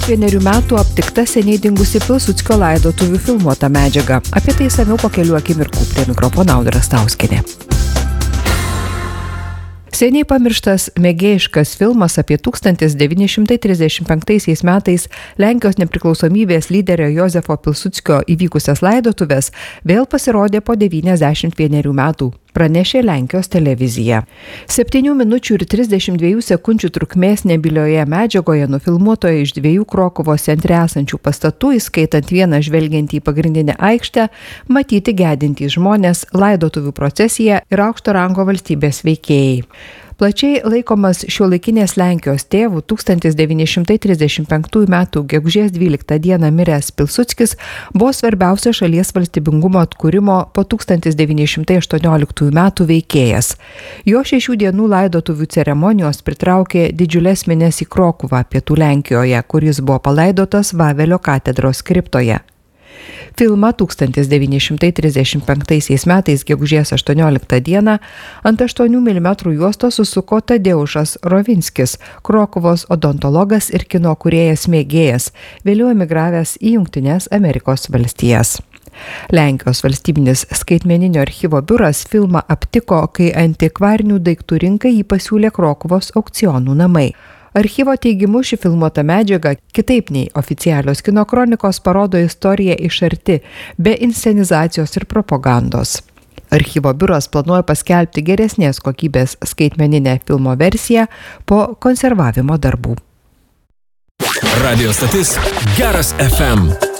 Vienerių metų aptikta seniai dingusi Pilsudskio laidotuvių filmuota medžiaga. Apie tai išsamiau po kelių akimirkų. Prie mikrofono Audra Stauskienė. Seniai pamirštas mėgėjiškas filmas apie 1935 metais Lenkijos nepriklausomybės lyderio Jozefo Pilsudskio įvykusias laidotuvės vėl pasirodė po 91 metų, pranešė Lenkijos televizija. 7 minučių ir 32 sekundžių trukmės nebylioje medžiagoje nufilmuotoje iš 2 Krokuvos centre esančių pastatų, įskaitant vieną žvelgiantį į pagrindinę aikštę, matyti gedintys žmonės, laidotuvių procesija ir aukšto rango valstybės veikėjai. Plačiai laikomas šiuolaikinės Lenkijos tėvų 1935 m. gegužės 12 d. miręs Pilsudskis buvo svarbiausia šalies valstybingumo atkūrimo po 1918 m. veikėjas. Jo 6 dienų laidotuvių ceremonijos pritraukė didžiulės minias į Krokuvą, pietų Lenkijoje, kur jis buvo palaidotas Vavelio katedros kriptoje. Filmą 1935 metais gegužės 18 d. ant 8 mm juostos susuko Tadeušas Rovinskis, Krokuvos odontologas ir kino kūrėjas mėgėjas, vėliau emigravęs į Jungtines Amerikos valstijas. Lenkijos valstybinis skaitmeninio archyvo biuras filmą aptiko, kai antikvarinių daiktų rinkai jį pasiūlė Krokuvos aukcionų namai. Archyvo teigimu ši filmuota medžiaga, kitaip nei oficialios kino kronikos, parodo istoriją iš arti, be inscenizacijos ir propagandos. Archyvo biuras planuoja paskelbti geresnės kokybės skaitmeninę filmo versiją po konservavimo darbų. Radio stotis Geras FM.